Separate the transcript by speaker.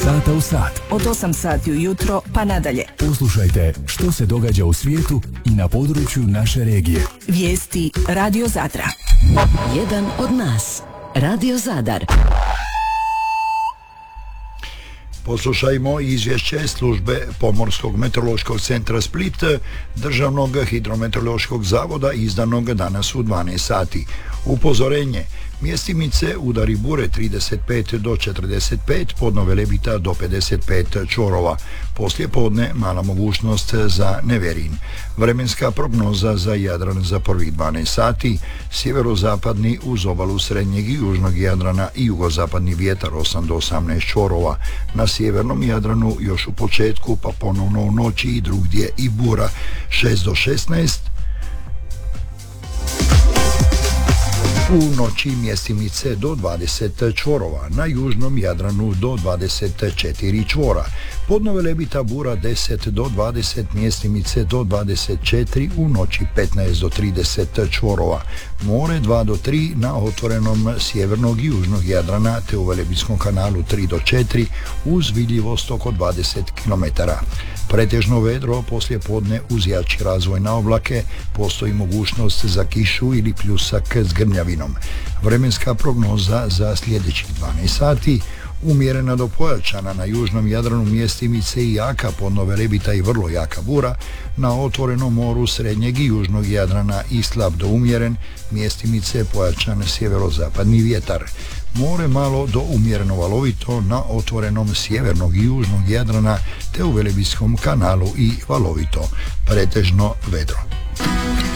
Speaker 1: sata u sat.
Speaker 2: Od 8 sati ujutro pa nadalje.
Speaker 1: Poslušajte što se događa u svijetu i na području naše regije.
Speaker 2: Vijesti Radio Zadra.
Speaker 3: Jedan od nas. Radio Zadar.
Speaker 4: Poslušajmo izvješće službe Pomorskog meteorološkog centra Split, Državnog hidrometeorološkog zavoda izdanog danas u 12 sati. Upozorenje: mjestimice udari bure 35 do 45, podnove lebita do 55 čvorova. Poslije podne mala mogućnost za neverin. Vremenska prognoza za Jadran za prvih 12 sati: sjeverozapadni uz obalu srednjeg i južnog Jadrana i jugozapadni vjetar 8 do 18 čvorova. Na sjevernom Jadranu još u početku pa ponovno u noći i drugdje i bura 6 do 16. U noći mjestimice do 20 čvorova, na južnom Jadranu do 24 čvora. Podnove lebita bura 10 do 20, mjestimice do 24, u noći 15 do 30 čvorova. More 2 do 3 na otvorenom sjevernog i južnog Jadrana te u Velebitskom kanalu 3 do 4 uz vidljivost oko 20 km. Pretežno vedro poslije podne uz jači razvoj na oblake, postoji mogućnost za kišu ili pljusak s grmljavinom. Vremenska prognoza za sljedećih 12 sati: umjerena do pojačana na južnom Jadranu, mjestimice i jaka podnove lebita i vrlo jaka bura, na otvorenom moru srednjeg i južnog Jadrana i slab do umjeren, mjestimice pojačan sjeverozapadni vjetar. More malo do umjereno valovito na otvorenom sjevernog i južnog Jadrana te u Velebitskom kanalu i valovito. Pretežno vedro.